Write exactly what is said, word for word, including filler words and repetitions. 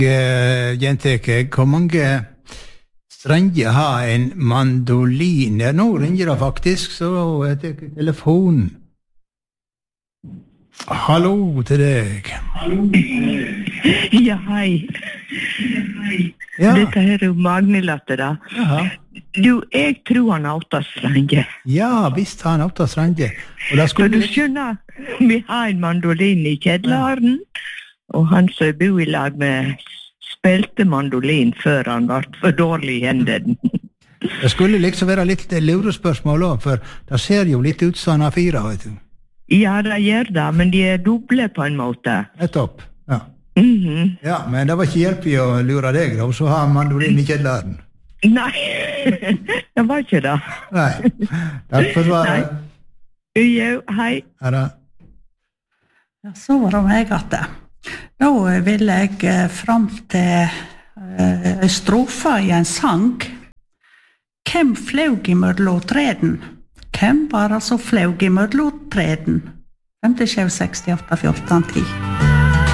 Jenteke, hvor mange strenger har en mandolin? Ja, nå ringer det faktisk, så jeg tar telefonen. Hallo til deg. Ja, hei. Ja. Dette her er jo Magnelatte da. Jaha. Du, jeg tror han har åtta strenger. Ja, visst har han åtta strenger. Og da For skulle du skjønner, vi har en mandolin i kjedlaren, og han som bor i lag med spilte mandolin før han var for dårlig i hendene. Det skulle liksom være litt lurespørsmål også, for det ser jo litt ut som han har fire, vet du. Ja, det gjør det, men de er doble på en måte. Nettopp, ja. Mhm. Ja, men det var ikke hjelp i å lure deg, da, så har han mandolin i kjedlaren. Nei, det var ikke det. Nei, takk for svaret. Jo, hei. Her da. Ja, så var det meg at det. Da vil jeg eh, fram til eh, strofa i en sang. Hvem flaug i mødlåtreden? Hvem var det som flaug i mødlåtreden? fem sju seks åtte fjorten ti